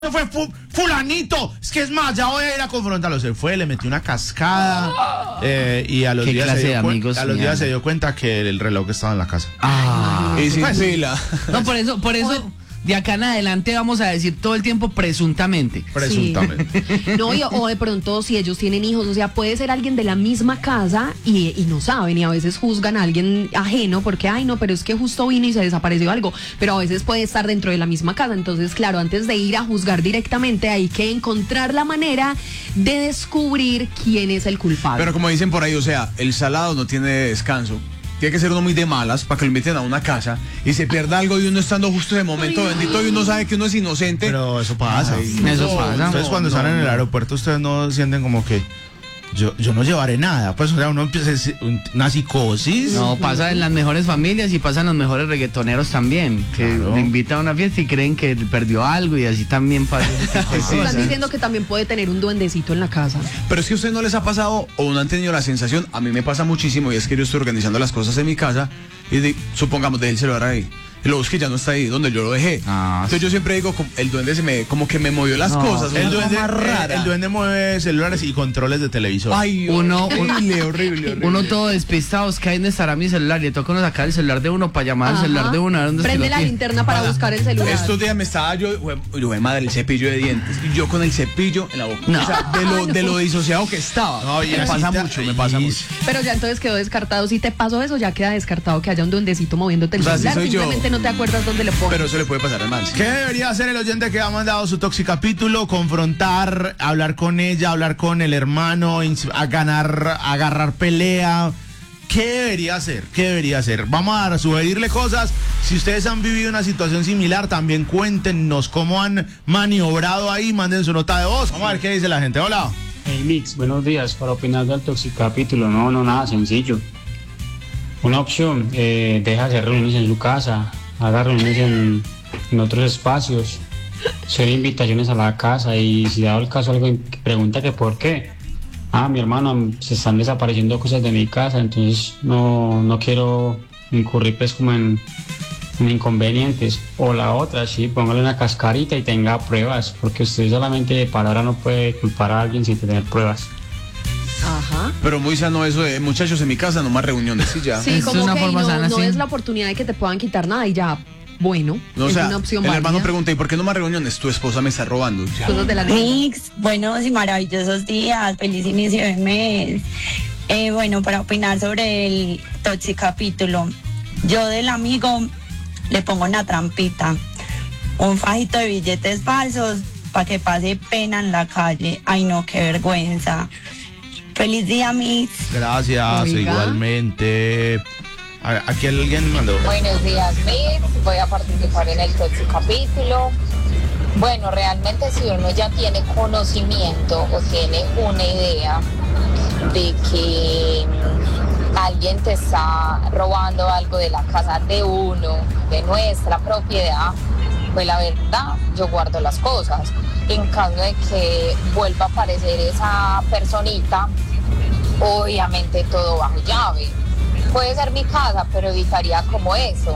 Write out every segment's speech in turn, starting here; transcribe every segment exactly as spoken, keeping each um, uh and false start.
fue fu fulanito, es que es más, ya voy a ir a confrontarlo. Se fue, le metió una cascada eh, y a los días, se dio, amigos, a los días se dio cuenta que el reloj estaba en la casa. Ah, y sin fila. No, por eso, por eso de acá en adelante vamos a decir todo el tiempo presuntamente. Presuntamente. Sí. No, y, o de pronto si ellos tienen hijos, o sea, puede ser alguien de la misma casa y, y no saben, y a veces juzgan a alguien ajeno porque, ay, no, pero es que justo vino y se desapareció algo, pero a veces puede estar dentro de la misma casa. Entonces, claro, antes de ir a juzgar directamente hay que encontrar la manera de descubrir quién es el culpable. Pero como dicen por ahí, o sea, el salado no tiene descanso. Tiene que ser uno muy de malas para que lo inviten a una casa y se pierda algo y uno estando justo de momento Ay, bendito y uno sabe que uno es inocente. Pero eso pasa. Ay, eso no, pasa. Ustedes cuando no, están en el aeropuerto, ustedes no sienten como que yo, yo no llevaré nada. Pues o sea, uno empieza una psicosis. No, pasa en las mejores familias y pasa en los mejores reggaetoneros también. Que claro. Le invitan a una fiesta y creen que perdió algo y así también pasa. Sí, están diciendo que también puede tener un duendecito en la casa. Pero es que a ustedes no les ha pasado o no han tenido la sensación, a mí me pasa muchísimo y es que yo estoy organizando las cosas en mi casa y de, supongamos dejé el celular ahí. Y lo busqué, ya no está ahí, donde yo lo dejé. Ah, Entonces sí. yo siempre digo, el duende se me, como que me movió las no, cosas. El duende, más rara. El duende mueve celulares y controles de televisor. Ay, uno, horrible, horrible, horrible. Uno todo despistado, es que ahí donde estará mi celular. Y le toca uno sacar el celular de uno para llamar Ajá. al celular de uno. A ver dónde Prende la tiene. linterna para, para buscar el celular. Estos días me estaba yo, yo de madre, el cepillo de dientes. Y yo con el cepillo en la boca. No. O sea, de lo, de lo disociado que estaba. No, me pasa te, mucho, me pasa mucho. Pero ya entonces quedó descartado. Si te pasó eso, ya queda descartado que haya un duendecito moviéndote el o sea, celular. Si Simplemente yo. no te acuerdas dónde le Pero eso le puede pasar al man. ¿Qué debería hacer el oyente que ha mandado su toxicapítulo? Confrontar, hablar con ella, hablar con el hermano, a ganar, agarrar pelea. ¿Qué debería hacer? ¿Qué debería hacer? Vamos a sugerirle cosas. Si ustedes han vivido una situación similar, también cuéntenos cómo han maniobrado ahí. Manden su nota de voz. Vamos a ver qué dice la gente. Hola. Hey Mix, buenos días. Para opinar del toxicapítulo, no, no, nada sencillo. Una opción, eh, deja hacer reuniones en su casa. Haga reuniones en, en otros espacios, hacer invitaciones a la casa y si dado el caso alguien que pregunta que por qué, ah, mi hermano, se están desapareciendo cosas de mi casa, entonces no, no quiero incurrir pues como en, en inconvenientes. O la otra, sí, póngale una cascarita y tenga pruebas, porque usted solamente de palabra no puede culpar a alguien sin tener pruebas. Ajá. Pero muy sano eso de muchachos en mi casa, no más reuniones, sí, ya. Sí, es como una que forma no, sana, no sí. es la oportunidad de que te puedan quitar nada y ya, bueno, no, es o sea, una opción el válida. hermano pregunta, ¿y por qué no más reuniones? Tu esposa me está robando. Ya. Cosas de la Mix, buenos y maravillosos días, feliz inicio de mes. Eh, bueno, para opinar sobre el toxicapítulo, yo del amigo le pongo una trampita, un fajito de billetes falsos para que pase pena en la calle. Ay no, qué vergüenza. Feliz día, Mix. Gracias, Oiga. igualmente. Aquí alguien mandó. Buenos días, Mix. Voy a participar en el toxicapítulo. Bueno, realmente si uno ya tiene conocimiento o tiene una idea de que alguien te está robando algo de la casa de uno, de nuestra propiedad, pues la verdad, yo guardo las cosas. En caso de que vuelva a aparecer esa personita, obviamente todo bajo llave. Puede ser mi casa, pero evitaría como eso.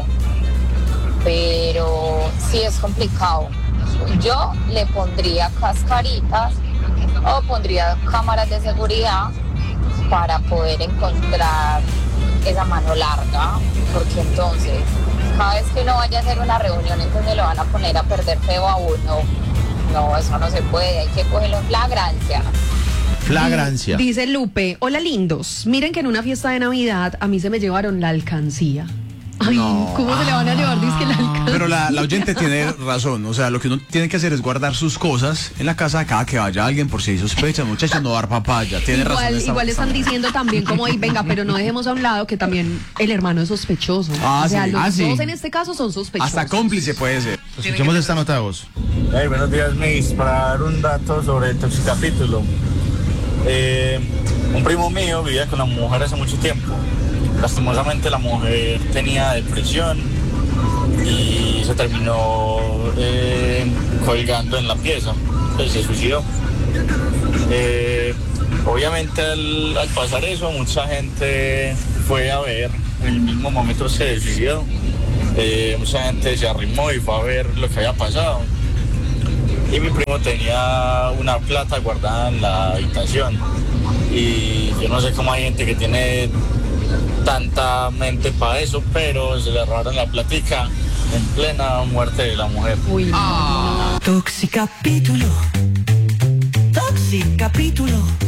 Pero sí es complicado. Yo le pondría cascaritas o pondría cámaras de seguridad para poder encontrar esa mano larga, porque entonces cada vez que uno vaya a hacer una reunión, entonces lo van a poner a perder feo a uno. No, eso no se puede, hay que cogerlo en flagrancia. Flagrancia. Dice Lupe, hola lindos, miren que en una fiesta de Navidad a mí se me llevaron la alcancía. Ay, no. ¿Cómo se le van a llevar? Dice que la alcancía. Pero la, la oyente tiene razón, o sea, lo que uno tiene que hacer es guardar sus cosas en la casa cada que vaya alguien por si hay sospecha, muchachos, no dar papaya, tiene igual, razón. Esta, igual están diciendo también como, ahí venga, pero no dejemos a un lado que también el hermano es sospechoso. Ah, o sea, sí. los ah, dos sí. en este caso son sospechosos. Hasta cómplice puede ser. Escuchemos esta nota de voz. Hey, buenos días, Miss. Para dar un dato sobre el toxicapítulo. Eh, un primo mío vivía con la mujer hace mucho tiempo. Lastimosamente la mujer tenía depresión y se terminó eh, colgando en la pieza, pues se suicidó. Eh, obviamente al, al pasar eso mucha gente fue a ver, en el mismo momento se suicidó, eh, mucha gente se arrimó y fue a ver lo que había pasado. y mi primo tenía una plata guardada en la habitación. Y yo no sé cómo hay gente que tiene tanta mente para eso, pero se le robaron la platica en plena muerte de la mujer. Uy, no. Toxicapítulo. Toxicapítulo.